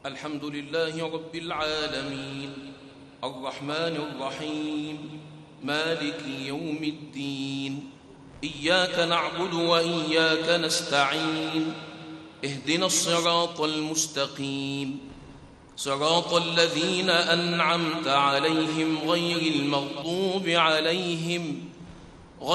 الحمد لله رب العالمين الرحمن الرحيم مالك يوم الدين إياك نعبد وإياك نستعين اهدنا الصراط المستقيم صراط الذين أنعمت عليهم غير المغضوب عليهم